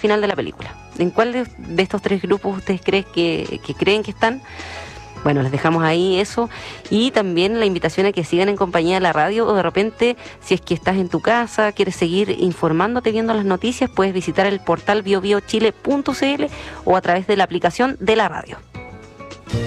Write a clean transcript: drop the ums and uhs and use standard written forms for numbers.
final de la película. ¿En cuál de estos tres grupos ustedes creen que creen que están? Bueno, les dejamos ahí eso, y también la invitación a que sigan en compañía de la radio, o de repente, si es que estás en tu casa, quieres seguir informándote, viendo las noticias, puedes visitar el portal biobiochile.cl o a través de la aplicación de la radio.